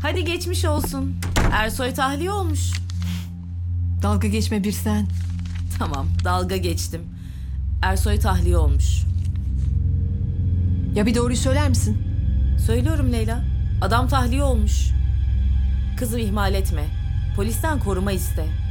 Hadi geçmiş olsun. Ersoy tahliye olmuş. Dalga geçme bir sen. Tamam, dalga geçtim. Ersoy tahliye olmuş. Ya bir doğruyu söyler misin? Söylüyorum Leyla. Adam tahliye olmuş. Kızım ihmal etme. Polisten koruma iste.